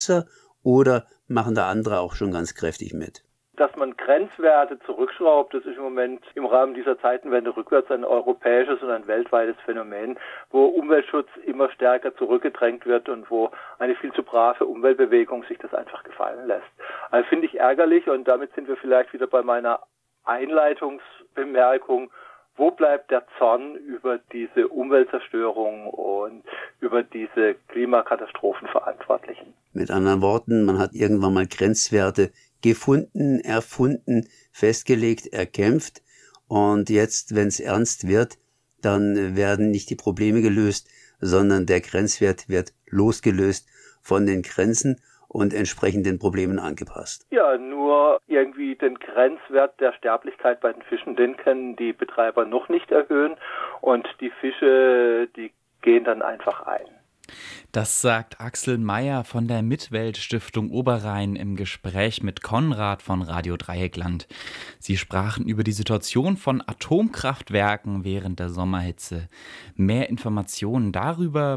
oder machen da andere auch schon ganz kräftig mit? Dass man Grenzwerte zurückschraubt, das ist im Moment im Rahmen dieser Zeitenwende rückwärts ein europäisches und ein weltweites Phänomen, wo Umweltschutz immer stärker zurückgedrängt wird und wo eine viel zu brave Umweltbewegung sich das einfach gefallen lässt. Also finde ich ärgerlich, und damit sind wir vielleicht wieder bei meiner Einleitungsbemerkung: Wo bleibt der Zorn über diese Umweltzerstörung und über diese Klimakatastrophenverantwortlichen? Mit anderen Worten, man hat irgendwann mal Grenzwerte gefunden, erfunden, festgelegt, erkämpft, und jetzt, wenn es ernst wird, dann werden nicht die Probleme gelöst, sondern der Grenzwert wird losgelöst von den Grenzen und entsprechend den Problemen angepasst. Ja, nur irgendwie den Grenzwert der Sterblichkeit bei den Fischen, den können die Betreiber noch nicht erhöhen, und die Fische, die gehen dann einfach ein. Das sagt Axel Meyer von der Mitwelt-Stiftung Oberrhein im Gespräch mit Konrad von Radio Dreieckland. Sie sprachen über die Situation von Atomkraftwerken während der Sommerhitze. Mehr Informationen darüber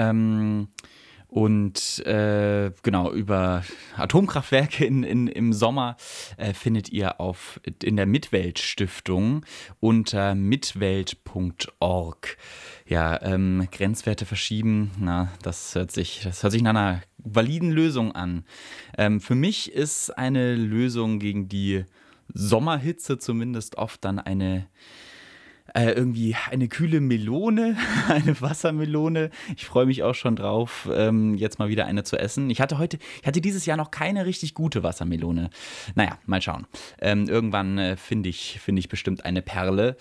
über Atomkraftwerke im Sommer findet ihr in der Mitwelt-Stiftung unter mitwelt.org. Ja, Grenzwerte verschieben, das hört sich nach einer validen Lösung an. Für mich ist eine Lösung gegen die Sommerhitze zumindest oft dann irgendwie eine kühle Melone, eine Wassermelone. Ich freue mich auch schon drauf, jetzt mal wieder eine zu essen. Ich hatte dieses Jahr noch keine richtig gute Wassermelone. Naja, mal schauen. Irgendwann finde ich bestimmt eine Perle.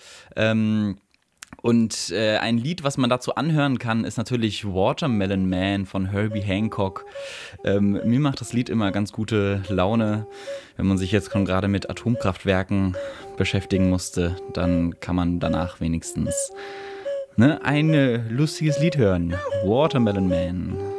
Und ein Lied, was man dazu anhören kann, ist natürlich Watermelon Man von Herbie Hancock. Mir macht das Lied immer ganz gute Laune. Wenn man sich jetzt gerade mit Atomkraftwerken beschäftigen musste, dann kann man danach wenigstens ein lustiges Lied hören. Watermelon Man.